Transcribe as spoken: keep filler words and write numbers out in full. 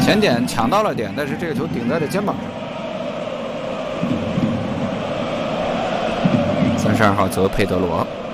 前点抢到了点，但是这个球顶在了肩膀上。三十二号泽佩德罗。